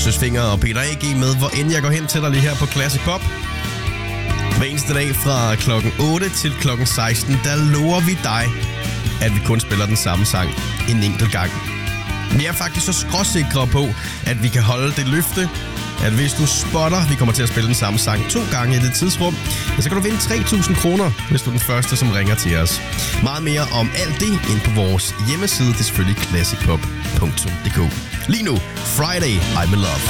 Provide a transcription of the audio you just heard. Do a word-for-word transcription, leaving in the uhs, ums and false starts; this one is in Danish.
Søsfinger og Peter A G med, hvor end jeg går hen til dig lige her på Classic Pop. Hver eneste dag fra klokken otte til klokken seksten, der lover vi dig, at vi kun spiller den samme sang en enkelt gang. Vi er faktisk så skråsikre på, at vi kan holde det løfte, at hvis du spotter, vi kommer til at spille den samme sang to gange i det tidsrum, så kan du vinde tre tusind kroner, hvis du er den første, som ringer til os. Meget mere om alt det ind på vores hjemmeside, det er selvfølgelig classic pop punktum d k. Lige nu, Friday, I'm in Love.